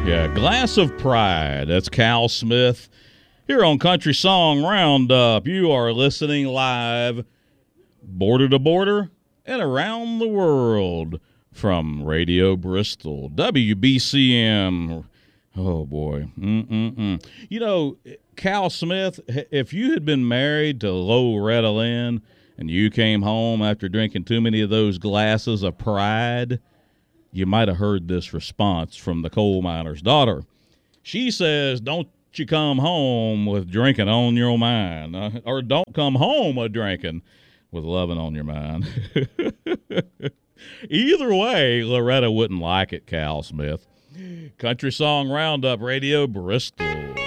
Yeah, Glass of Pride. That's Cal Smith. Here on Country Song Roundup, you are listening live, border to border, and around the world from Radio Bristol, WBCM. Oh, boy. You know, Cal Smith, if you had been married to Loretta Lynn and you came home after drinking too many of those glasses of Pride, you might have heard this response from the coal miner's daughter. She says, don't you come home with drinking on your mind, or don't come home with drinking with loving on your mind. Either way, Loretta wouldn't like it, Cal Smith. Country Song Roundup, Radio Bristol.